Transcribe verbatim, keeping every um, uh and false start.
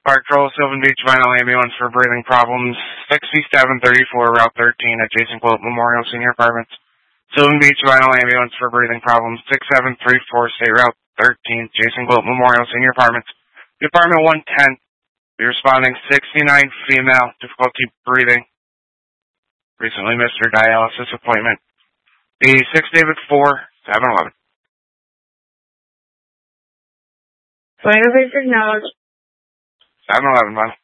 Park Troll, Sylvan Beach Vinyl Ambulance for breathing problems, sixty-seven thirty-four, Route thirteen at Jason Quilt Memorial Senior Apartments. Sylvan Beach Vinyl Ambulance for breathing problems, six seven three four, State Route thirteen, Jason Quilt Memorial Senior Apartments. Department one ten, be responding sixty-nine, female, difficulty breathing. Recently missed her dialysis appointment. The six David four, seven eleven. Final picture acknowledged. seven eleven, man.